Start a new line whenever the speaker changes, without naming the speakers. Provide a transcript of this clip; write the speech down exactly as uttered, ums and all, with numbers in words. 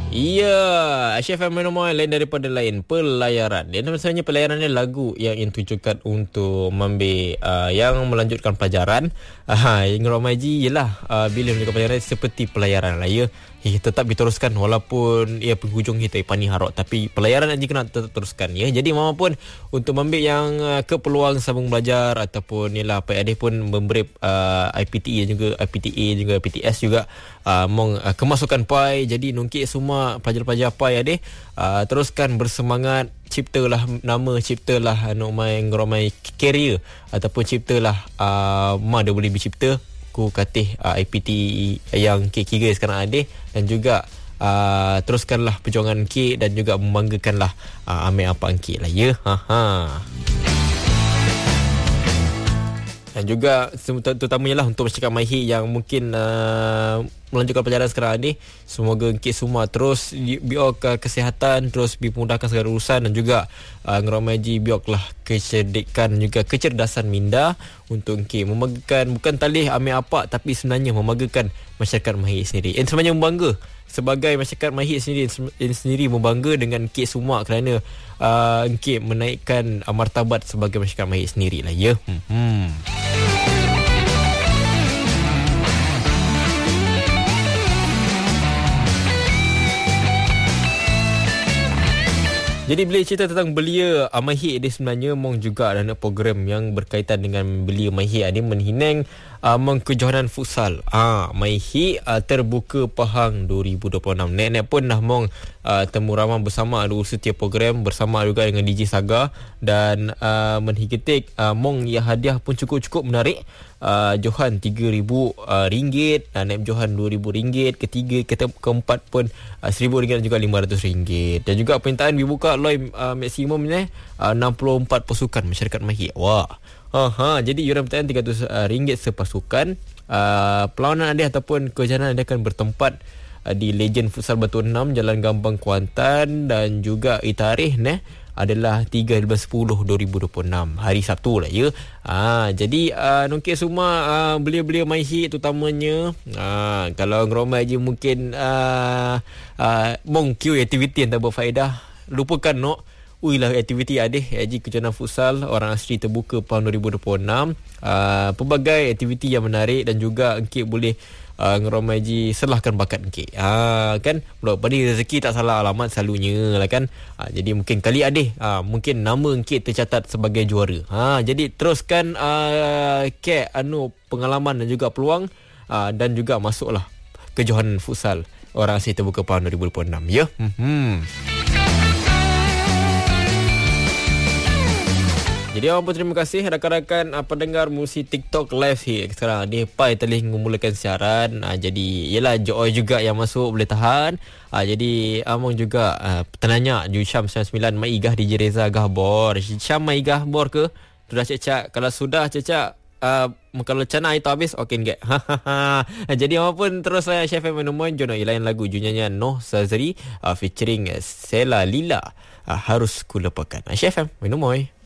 Iya, Chef Aminomoy lain daripada lain pelayaran. Dia sebenarnya pelayaran ni lagu yang ditujukan untuk membe uh, yang melanjutkan pelajaran. Ah, yang Romaji ialah uh, bila melanjutkan pelajaran seperti pelayaran lah ya. Eh, tetap diteruskan walaupun ia penghujung kita pani harok, tapi pelayaran aja kena tetap teruskan ya. Jadi mama pun untuk membe yang uh, ke peluang sambung belajar ataupun ialah apa adik pun memberi uh, I P T E juga I P T A juga I P T S juga uh, mong uh, kemasukan pai. Jadi nungkit semua pelajar-pelajar pai adik uh, teruskan bersemangat, ciptalah nama, ciptalah anu mai ngromai career ataupun ciptalah uh, ma dia boleh bercipta ku katih uh, I P T yang K kira sekarang ada, dan juga uh, teruskanlah perjuangan K dan juga membanggakanlah uh, ambil apa K lah ya. Ha ha. Dan juga terutamanya lah untuk masyarakat Mahir yang mungkin uh, melanjutkan pelajaran sekarang ni, semoga engkit semua terus biok uh, kesihatan, terus dimudahkan segala urusan, dan juga uh, ngeromaji bioklah kecerdikan juga kecerdasan minda untuk engkit membanggakan bukan talih ambil apa, tapi sebenarnya membanggakan masyarakat Mahir sendiri. Dan sebenarnya membangga sebagai masyarakat Mahir sendiri sendiri membangga dengan engkit semua kerana uh, engkit menaikkan uh, martabat sebagai masyarakat Mahir sendiri lah ya. Hmm. hmm. Jadi bila cerita tentang belia uh, Mahir dia sebenarnya mong juga ada program yang berkaitan dengan belia Mahir ni menhinang uh, mong kejohanan futsal. Ah uh, Mahir uh, terbuka Pahang dua ribu dua puluh enam. Nek-nek pun dah mong uh, temu ramah bersama ada setiap program bersama juga dengan D J Saga, dan uh, menhiketik uh, mong ya hadiah pun cukup-cukup menarik. Uh, Johan tiga ribu ringgit, uh, Naib Johan dua ribu ringgit, ketiga kata keempat pun uh, seribu ringgit dan juga lima ratus ringgit. Dan juga permintaan dibuka loy uh, maksimumnya uh, enam puluh empat pasukan masyarakat Mahir. Wah. Aha, jadi yuran permintaan tiga ratus ringgit sepasukan. Uh, perlawanan anda ataupun kejohanan anda akan bertempat uh, di Legend Futsal Batu enam, Jalan Gambang, Kuantan, dan juga tarikh ne adalah tiga hingga sepuluh dua ribu dua puluh enam, hari Sabtu lah ya. Ha, jadi uh, nungkit semua uh, belia-belia Mahir terutamanya uh, kalau ngeromai je mungkin uh, uh, mong Q aktiviti yang tak berfaedah, lupakan no. Uilah aktiviti ada haji kejohanan futsal orang asli terbuka tahun dua ribu dua puluh enam. Uh, pelbagai aktiviti yang menarik, dan juga engkit boleh uh, ngeromai ji selahkan bakat engkit. Ha, kan belum pada rezeki tak salah alamat selalunya lah kan. Ha, jadi mungkin kali ada ha, mungkin nama engkit tercatat sebagai juara. Ha, jadi teruskan uh, ke anu pengalaman dan juga peluang, uh, dan juga masuklah kejohanan futsal orang asli terbuka tahun dua ribu dua puluh enam ya. Hmm. Jadi apa terima kasih rakan-rakan uh, pendengar musik TikTok live here sekarang ni pai telah memulakan siaran. Uh, jadi ialah Joy juga yang masuk boleh tahan. Uh, jadi among juga uh, tenanya Jusham sembilan puluh sembilan Mai Igah D J Reza Gahbor. Syam Mai Gahbor ke? Sudah cecak. Kalau sudah cecak uh, kalau cana itu habis okey enggak. Jadi apapun terus saya Chef Aminomoy jono lain lagu junyannya Noh Sazri uh, featuring Sela Lila uh, harus ku lupakan. Uh, Chef Aminomoy.